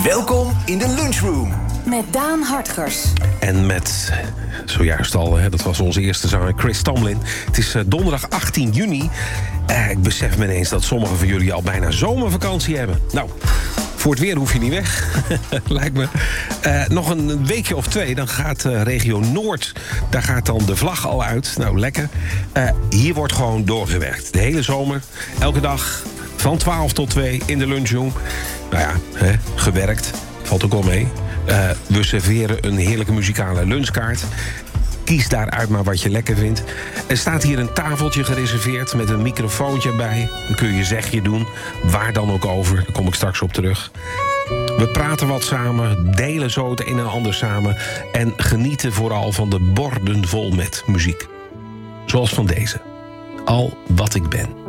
Welkom in de lunchroom. Met Daan Hartgers. En met, zojuist al, dat was onze eerste zanger Chris Tomlin. Het is donderdag 18 juni. Ik besef me ineens dat sommigen van jullie al bijna zomervakantie hebben. Nou, voor het weer hoef je niet weg, lijkt me. Nog een weekje of 2, dan gaat regio Noord... daar gaat dan de vlag al uit. Nou, lekker. Hier wordt gewoon doorgewerkt. De hele zomer, elke dag, van 12 tot 2 in de lunchroom. Nou ja, gewerkt. Valt ook wel mee. We serveren een heerlijke muzikale lunchkaart. Kies daaruit maar wat je lekker vindt. Er staat hier een tafeltje gereserveerd met een microfoontje erbij. Dan kun je je zegje doen, waar dan ook over. Daar kom ik straks op terug. We praten wat samen, delen zo het een en ander samen... en genieten vooral van de borden vol met muziek. Zoals van deze. Al wat ik ben.